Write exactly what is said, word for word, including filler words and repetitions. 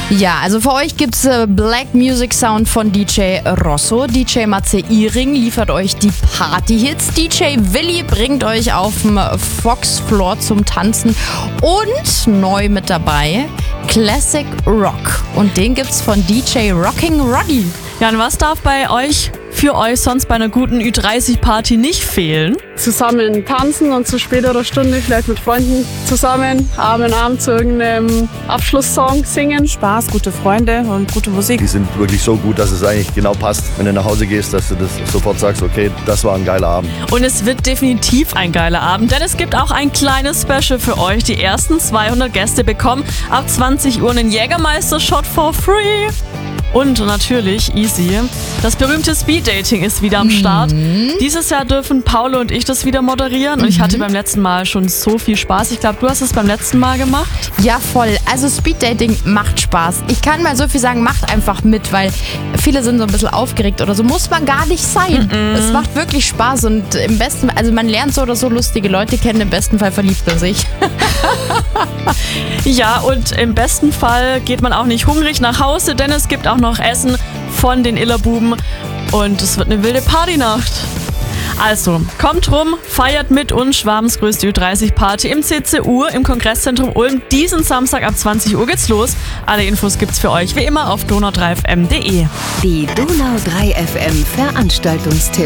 Ja, also für euch gibt's äh, Black Music Sound von D J Rosso. D J Matze Iring liefert euch die Party-Hits. D J Willi bringt euch auf dem Fox Floor zum Tanzen. Und neu mit dabei Classic Rock. Und den gibt's von D J Rocking Roddy. Ja, und was darf bei euch für euch sonst bei einer guten Ü dreißig Party nicht fehlen? Zusammen tanzen und zu späterer Stunde vielleicht mit Freunden zusammen Arm in Arm zu irgendeinem Abschlusssong singen. Spaß, gute Freunde und gute Musik. Die sind wirklich so gut, dass es eigentlich genau passt, wenn du nach Hause gehst, dass du das sofort sagst, okay, das war ein geiler Abend. Und es wird definitiv ein geiler Abend, denn es gibt auch ein kleines Special für euch. Die ersten zweihundert Gäste bekommen ab zwanzig Uhr einen Jägermeister-Shot for free. Und natürlich, easy, das berühmte Speed-Dating ist wieder am Start. Mhm. Dieses Jahr dürfen Paolo und ich das wieder moderieren. Und mhm. ich hatte beim letzten Mal schon so viel Spaß. Ich glaube, du hast es beim letzten Mal gemacht. Ja, voll. Also Speed-Dating macht Spaß. Ich kann mal so viel sagen, macht einfach mit, weil viele sind so ein bisschen aufgeregt oder so. Muss man gar nicht sein. Mhm. Es macht wirklich Spaß und im besten, also man lernt so oder so lustige Leute kennen. Im besten Fall verliebt man sich. Ja, und im besten Fall geht man auch nicht hungrig nach Hause, denn es gibt auch noch Essen von den Illerbuben und es wird eine wilde Partynacht. Also, kommt rum, feiert mit uns Schwabens größte Ü dreißig Party im C C U im Kongresszentrum Ulm. Diesen Samstag ab zwanzig Uhr geht's los. Alle Infos gibt's für euch wie immer auf donau drei f m punkt de. Die Donau drei F M Veranstaltungstipps.